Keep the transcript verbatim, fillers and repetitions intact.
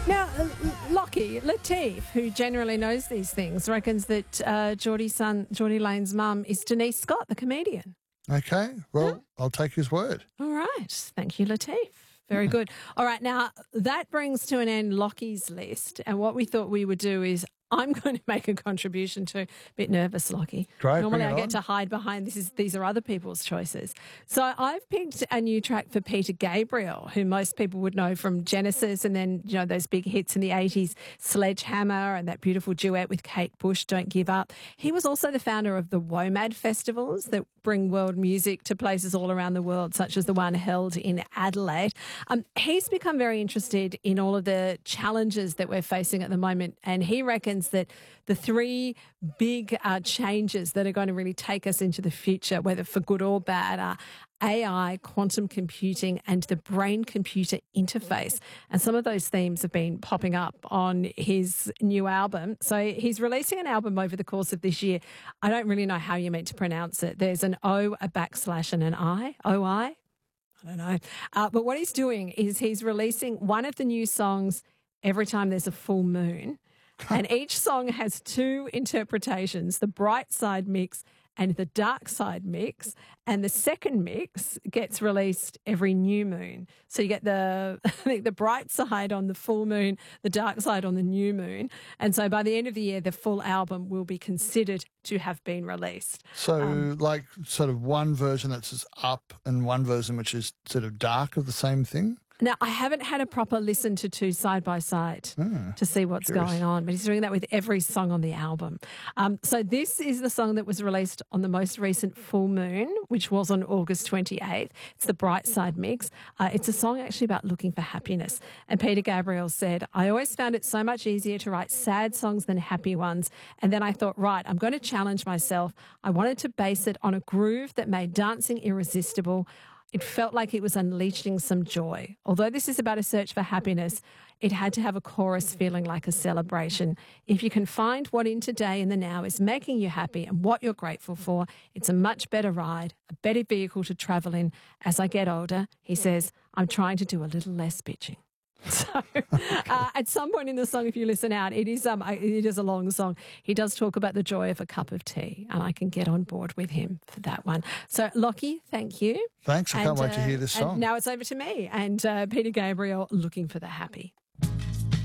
Now, uh, Lockie, Latif, who generally knows these things, reckons that uh, Geordie's son, Geordie Lane's mum, is Denise Scott, the comedian. Okay, well, I'll take his word. All right. Thank you, Latif. Very good. All right. Now, that brings to an end Lockie's list. And what we thought we would do is I'm going to make a contribution to. A bit nervous, Lockie. Great. Normally bring it I get on. to hide behind this is these are other people's choices. So I've picked a new track for Peter Gabriel, who most people would know from Genesis and then, you know, those big hits in the eighties, Sledgehammer and that beautiful duet with Kate Bush, Don't Give Up. He was also the founder of the WOMAD festivals that bring world music to places all around the world, such as the one held in Adelaide. Um, he's become very interested in all of the challenges that we're facing at the moment, and he reckons that the three big uh, changes that are going to really take us into the future, whether for good or bad, are A I, quantum computing, and the brain-computer interface. And some of those themes have been popping up on his new album. So he's releasing an album over the course of this year. I don't really know how you're meant to pronounce it. There's an O, a backslash, and an I. O I? I don't know. Uh, but what he's doing is he's releasing one of the new songs every time there's a full moon. And each song has two interpretations, the bright side mix and the dark side mix. And the second mix gets released every new moon. So you get the I think the bright side on the full moon, the dark side on the new moon. And so by the end of the year, the full album will be considered to have been released. So, Um, like, sort of one version that's just up and one version which is sort of dark of the same thing? Now, I haven't had a proper listen to two side by side Ah, to see what's curious. going on, but he's doing that with every song on the album. Um, so this is the song that was released on the most recent full moon, which was on August twenty-eighth. It's the Bright Side mix. Uh, it's a song actually about looking for happiness. And Peter Gabriel said, I always found it so much easier to write sad songs than happy ones. And then I thought, right, I'm going to challenge myself. I wanted to base it on a groove that made dancing irresistible. It felt like it was unleashing some joy. Although this is about a search for happiness, it had to have a chorus feeling like a celebration. If you can find what in today and the now is making you happy and what you're grateful for, it's a much better ride, a better vehicle to travel in. As I get older, he says, I'm trying to do a little less bitching. So uh, at some point in the song, if you listen out, it is um it is a long song. He does talk about the joy of a cup of tea, and I can get on board with him for that one. So Lockie, thank you. Thanks. I can't And, wait to uh, hear this and song. now it's over to me and uh, Peter Gabriel, Looking for the Happy.